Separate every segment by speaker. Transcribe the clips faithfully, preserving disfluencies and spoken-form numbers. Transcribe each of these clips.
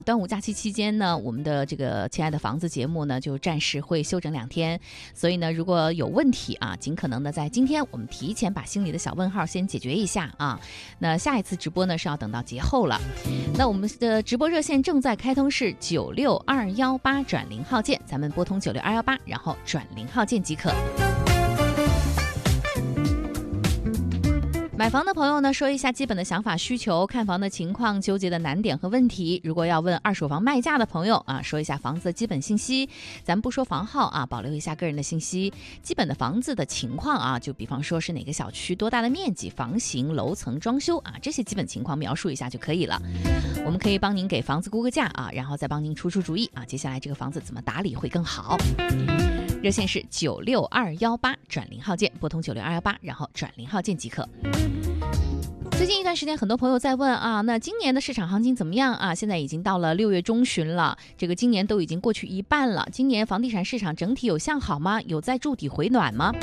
Speaker 1: 端午假期期间呢，我们的这个亲爱的房子节目呢，就暂时会休整两天。所以呢，如果有问题啊，尽可能的在今天我们提前把心里的小问号先解决一下啊。那下一次直播呢是要等到节后了。那我们的直播热线正在开通，是九六二幺八转零号键，咱们拨通九六二幺八，然后转零号键即可。买房的朋友呢，说一下基本的想法需求，看房的情况，纠结的难点和问题。如果要问二手房卖价的朋友啊，说一下房子的基本信息，咱们不说房号啊，保留一下个人的信息，基本的房子的情况啊，就比方说是哪个小区、多大的面积、房型、楼层、装修啊，这些基本情况描述一下就可以了。我们可以帮您给房子估个价啊，然后再帮您出出主意啊，接下来这个房子怎么打理会更好。热线是九六二幺八转零号键，拨通九六二幺八，然后转零号键即可。最近一段时间，很多朋友在问啊，那今年的市场行情怎么样啊？现在已经到了六月中旬了，这个今年都已经过去一半了。今年房地产市场整体有向好吗？有在筑底回暖吗？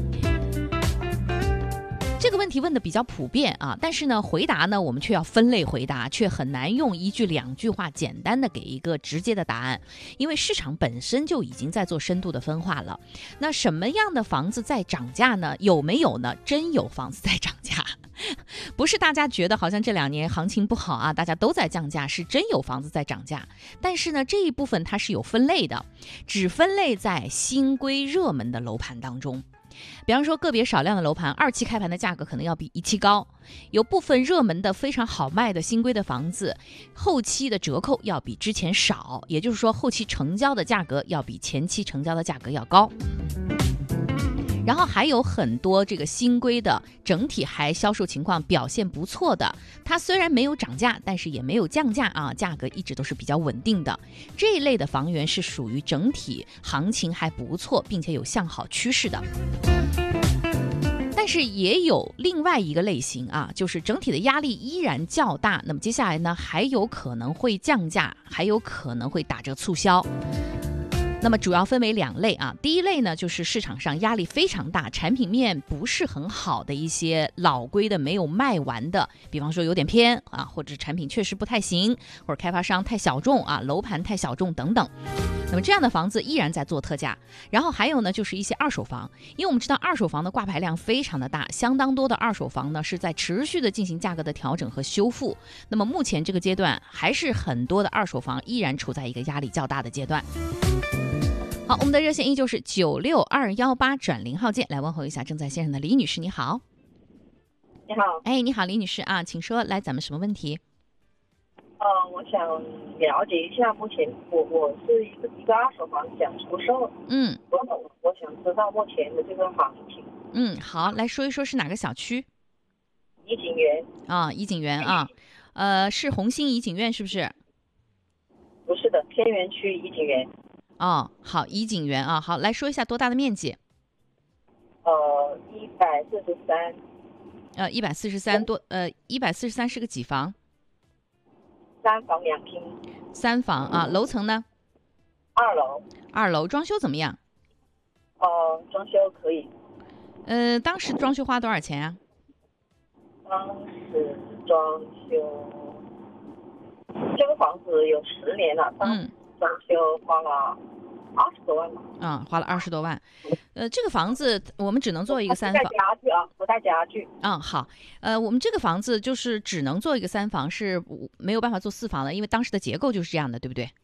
Speaker 1: 这个问题问的比较普遍啊，但是呢，回答呢，我们却要分类回答，却很难用一句两句话简单的给一个直接的答案，因为市场本身就已经在做深度的分化了。那什么样的房子在涨价呢？有没有呢？真有房子在涨价。不是大家觉得好像这两年行情不好啊，大家都在降价，是真有房子在涨价。但是呢，这一部分它是有分类的，只分类在新规热门的楼盘当中。比方说个别少量的楼盘，二期开盘的价格可能要比一期高，有部分热门的非常好卖的新规的房子，后期的折扣要比之前少，也就是说后期成交的价格要比前期成交的价格要高。然后还有很多这个新规的整体还销售情况表现不错的，它虽然没有涨价，但是也没有降价啊，价格一直都是比较稳定的。这一类的房源是属于整体行情还不错，并且有向好趋势的。但是也有另外一个类型啊，就是整体的压力依然较大，那么接下来呢，还有可能会降价，还有可能会打折促销。那么主要分为两类啊，第一类呢，就是市场上压力非常大，产品面不是很好的一些老规的没有卖完的，比方说有点偏啊，或者产品确实不太行，或者开发商太小众啊，楼盘太小众等等。那么这样的房子依然在做特价。然后还有呢，就是一些二手房，因为我们知道二手房的挂牌量非常的大，相当多的二手房呢是在持续的进行价格的调整和修复。那么目前这个阶段，还是很多的二手房依然处在一个压力较大的阶段。好，我们的热线依旧是九六二幺八转零号键，来问候一下正在线上的李女士，你好。
Speaker 2: 你好，
Speaker 1: 哎，你好，李女士啊，请说，来，咱们什么问题？
Speaker 2: 呃，我想了解一下，目前我我是一个一个二手房想出售，
Speaker 1: 嗯，
Speaker 2: 我我想知道目前的这个行情。
Speaker 1: 嗯，好，来说一说是哪个小区？
Speaker 2: 怡景园
Speaker 1: 啊，怡景园啊，呃，是红星怡景苑是不是？
Speaker 2: 不是的，偏园区怡景园。
Speaker 1: 哦，好，怡景园啊，好，来说一下多大的面积？
Speaker 2: 呃，一百四十三。
Speaker 1: 呃，一百四十三多，呃，一百四十三是个几房？
Speaker 2: 三房两厅。
Speaker 1: 三房啊，楼层呢？
Speaker 2: 二楼。
Speaker 1: 二楼，装修怎么样？
Speaker 2: 呃，装修可以。
Speaker 1: 呃，当时装修花多少钱啊？
Speaker 2: 当时装修，这个房子有十年了，
Speaker 1: 嗯，
Speaker 2: 装修花了二十多万吧。
Speaker 1: 啊，花了二十多万。呃，这个房子我们只能做一个三房。
Speaker 2: 不带家具啊，不带家具。
Speaker 1: 嗯，好。呃，我们这个房子就是只能做一个三房，是没有办法做四房的，因为当时的结构就是这样的，对不对？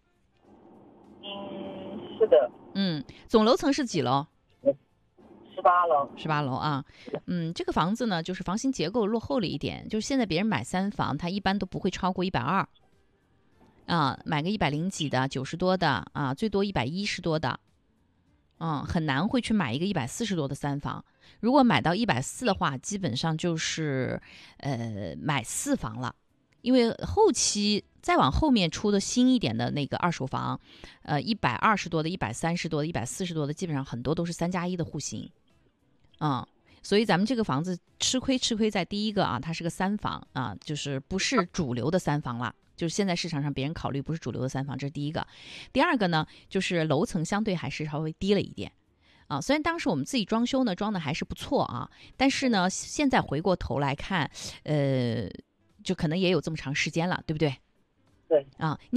Speaker 2: 嗯，是的。
Speaker 1: 嗯，总楼层是几楼？
Speaker 2: 十八楼。
Speaker 1: 十八楼啊。嗯，这个房子呢，就是房型结构落后了一点，就是现在别人买三房，他一般都不会超过一百二。啊，买个一百零几的，九十多的啊，最多一百一十多的。嗯，很难会去买一个一百四十多的三房。如果买到一百四的话，基本上就是呃买四房了，因为后期再往后面出的新一点的那个二手房，呃一百二十多的、一百三十多的、一百四十多的，基本上很多都是三加一的户型。嗯，所以咱们这个房子吃亏吃亏在第一个啊，它是个三房啊，就是不是主流的三房了。就是现在市场上别人考虑不是主流的三房，这是第一个。第二个呢，就是楼层相对还是稍微低了一点啊。虽然当时我们自己装修呢装的还是不错啊，但是呢现在回过头来看，呃，就可能也有这么长时间了，对不对？
Speaker 2: 对
Speaker 1: 啊。